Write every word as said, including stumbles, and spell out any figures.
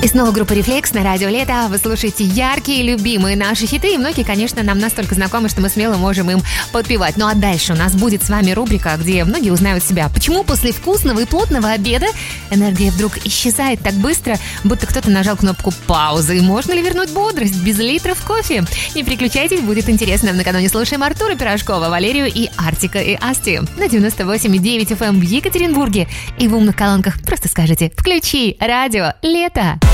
И снова группа «Рефлекс» на радио «Лето». Вы слушаете яркие, любимые наши хиты. И многие, конечно, нам настолько знакомы, что мы смело можем им подпевать. Ну а дальше у нас будет с вами рубрика, где многие узнают себя. Почему после вкусного и плотного обеда энергия вдруг исчезает так быстро, будто кто-то нажал кнопку паузы. И можно ли вернуть бодрость без литров кофе? Не переключайтесь, будет интересно. Накануне слушаем Артура Пирожкова, Валерию и Артика и Асти на девяносто восемь и девять эф эм в Екатеринбурге. И в умных колонках просто скажите: включи радио «Лето».